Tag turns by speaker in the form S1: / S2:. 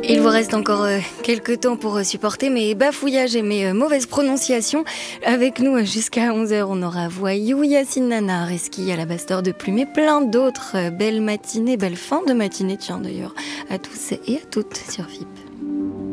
S1: Il vous reste encore quelques temps pour supporter mes bafouillages et mes mauvaises prononciations. Avec nous jusqu'à 11h, on aura Voyou, Yacine Nana, Reski à la Basteur de Plume et plein d'autres. Belle matinée, belle fin de matinée, tiens d'ailleurs, à tous et à toutes sur VIP.